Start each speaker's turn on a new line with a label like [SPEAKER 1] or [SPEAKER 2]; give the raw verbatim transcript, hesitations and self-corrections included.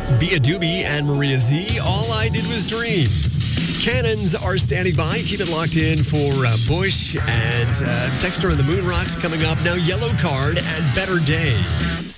[SPEAKER 1] Bia Doobie and Maria Z. All I Did Was Dream. Cannons are standing by. Keep it locked in for uh, Bush and uh, Dexter and the Moon Rocks coming up. Now, Yellow Card and Better Days.